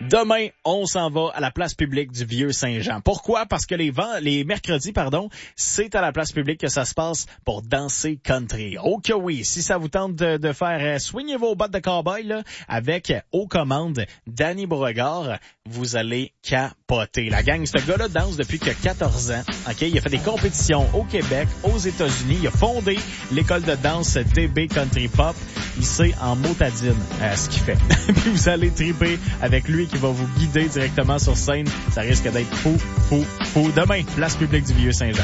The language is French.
Demain, on s'en va à la place publique du Vieux-Saint-Jean. Pourquoi? Parce que les mercredis, c'est à la place publique que ça se passe pour danser country. Oh que oui, si ça vous tente de faire swinger vos bottes de cowboy là, avec aux commandes Danny Beauregard, vous allez capoter. La gang, ce gars-là danse depuis qu'il a 14 ans. Ok, il a fait des compétitions au Québec, aux États-Unis. Il a fondé l'école de danse DB Country Pop. Il sait en motadine ce qu'il fait. Puis vous allez triper avec lui qui va vous guider directement sur scène. Ça risque d'être fou. Demain, place publique du Vieux-Saint-Jean.